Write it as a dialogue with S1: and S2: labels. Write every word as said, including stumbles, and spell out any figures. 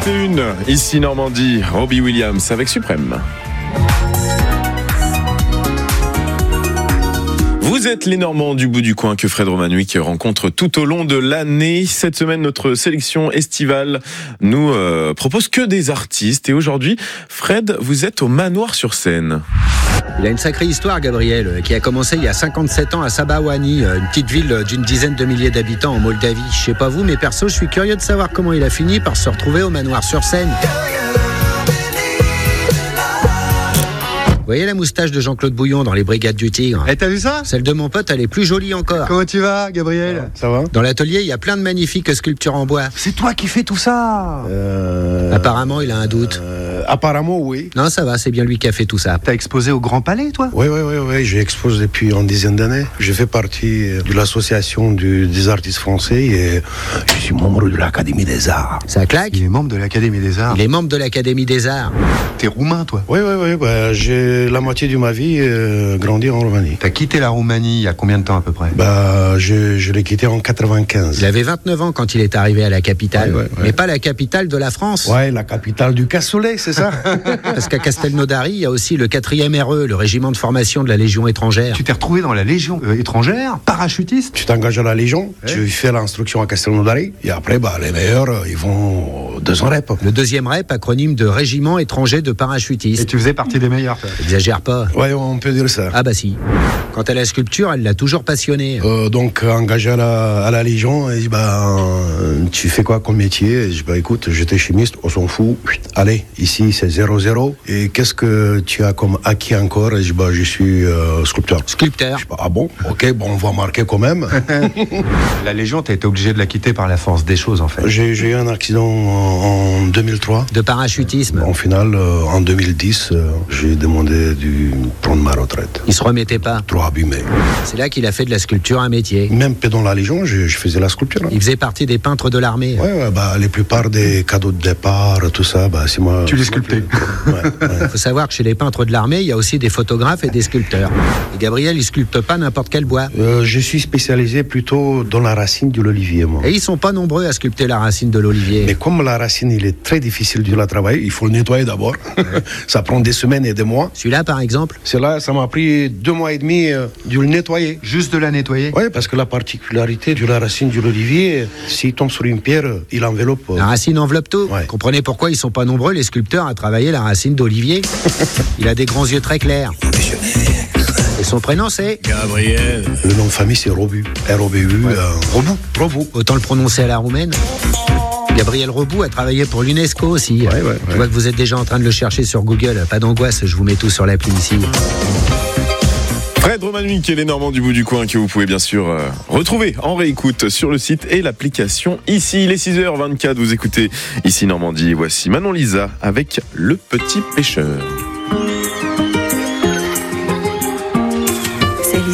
S1: vingt et une, ici Normandie, Robbie Williams avec Suprême. Vous êtes les Normands du bout du coin que Fred Romanuik rencontre tout au long de l'année. Cette semaine, notre sélection estivale nous euh, propose que des artistes. Et aujourd'hui, Fred, vous êtes au Manoir-sur-Seine.
S2: Il a une sacrée histoire, Gabriel, qui a commencé il y a cinquante-sept ans à Sabahwani, une petite ville d'une dizaine de milliers d'habitants en Moldavie. Je sais pas vous, mais perso, je suis curieux de savoir comment il a fini par se retrouver au Manoir-sur-Seine. Vous voyez la moustache de Jean-Claude Bouillon dans les Brigades du Tigre ?
S3: Eh, t'as vu ça ?
S2: Celle de mon pote, elle est plus jolie encore.
S3: Comment tu vas, Gabriel ?
S4: Ça va ?
S2: Dans l'atelier, il y a plein de magnifiques sculptures en bois.
S3: C'est toi qui fais tout ça ?
S4: euh,
S2: Apparemment, il a un doute.
S4: euh, Apparemment, oui.
S2: Non, ça va, c'est bien lui qui a fait tout ça.
S3: T'as exposé au Grand Palais, toi ?
S4: Oui, oui, oui, oui. J'ai exposé depuis une dizaine d'années. Je fais partie de l'association du, des artistes français et je suis membre de l'Académie des Arts.
S2: Ça claque ?
S3: Il est membre de l'Académie des Arts.
S2: Il est membre de l'Académie des Arts.
S3: T'es roumain, toi ?
S4: Oui, oui, oui. Bah, j'ai la moitié de ma vie euh, grandi en Roumanie.
S3: T'as quitté la Roumanie il y a combien de temps à peu près ?
S4: Bah, je, je l'ai quitté en quatre-vingt-quinze.
S2: Il avait vingt-neuf ans quand il est arrivé à la capitale.
S4: Ouais, ouais, ouais.
S2: Mais pas la capitale de la France.
S4: Ouais, la capitale du cassoulet, c'est ça?
S2: Parce qu'à Castelnaudary, il y a aussi le quatrième R E, le régiment de formation de la Légion étrangère.
S3: Tu t'es retrouvé dans la Légion euh, étrangère, parachutiste ?
S4: Tu t'engages à la Légion,
S3: Ouais.
S4: tu fais l'instruction à Castelnaudary et après, bah, les meilleurs, ils vont au deuxième rep.
S2: Le deuxième R E P, acronyme de Régiment étranger de
S3: Et
S2: parachutistes.
S3: tu faisais partie des meilleurs, toi.
S2: Exagère pas.
S4: Ouais, on peut dire ça.
S2: Ah bah si. Quant à la sculpture, elle l'a toujours passionné.
S4: Euh, donc engagé à la, à la Légion, et dit, bah, euh, tu fais quoi comme métier? Et je dis, bah, écoute, j'étais chimiste, on s'en fout. Allez, ici c'est zéro zéro. Et qu'est-ce que tu as comme acquis encore? Et je dis, bah, je suis euh, sculpteur.
S2: Sculpteur.
S4: Je dis, bah, ah bon? Ok, bon, on va marquer quand même.
S3: La Légion, t'as été obligé de la quitter par la force des choses, en fait.
S4: J'ai, j'ai eu un accident en, en deux mille trois.
S2: De parachutisme.
S4: En final, euh, en deux mille dix, euh, j'ai demandé de prendre ma retraite.
S2: Il se remettait pas.
S4: Trop abîmé.
S2: C'est là qu'il a fait de la sculpture un métier.
S4: Même dans la Légion, je, je faisais la sculpture. Hein.
S2: Il faisait partie des peintres de l'armée.
S4: Ouais, ouais, bah, les plupart des cadeaux de départ, tout ça, bah, c'est moi.
S3: Tu les sculptais.
S4: Ouais, ouais.
S2: Il faut savoir que chez les peintres de l'armée, il y a aussi des photographes et des sculpteurs. Et Gabriel, il sculpte pas n'importe quel bois.
S4: Euh, je suis spécialisé plutôt dans la racine de l'olivier, moi.
S2: Et ils sont pas nombreux à sculpter la racine de l'olivier.
S4: Mais comme la racine, il est très difficile de la travailler, il faut le nettoyer d'abord. Ça prend des semaines et des mois.
S2: Celui-là, par exemple,
S4: C'est là, ça m'a pris deux mois et demi euh, de le nettoyer.
S3: Juste de la nettoyer ?
S4: Oui, parce que la particularité de la racine de l'olivier, s'il tombe sur une pierre, il enveloppe. euh,
S2: la racine enveloppe tout.
S4: Ouais.
S2: Comprenez pourquoi ils sont pas nombreux, les sculpteurs, à travailler la racine d'olivier. Il a des grands yeux très clairs. Et son prénom, c'est
S1: Gabriel.
S4: Le nom de famille, c'est Robu. R O B U. Euh, Robu. Robu.
S2: autant le prononcer à la roumaine. Gabriel Robout a travaillé pour l'UNESCO aussi.
S4: Ouais, ouais, ouais.
S2: Je vois que vous êtes déjà en train de le chercher sur Google. Pas d'angoisse, je vous mets tout sur l'appli ici.
S1: Fred Romanuik et les Normands du bout du coin que vous pouvez bien sûr euh, retrouver en réécoute sur le site et l'application ici. Il est six heures vingt-quatre, vous écoutez ici Normandie. Voici Manon Lisa avec Le Petit Pêcheur.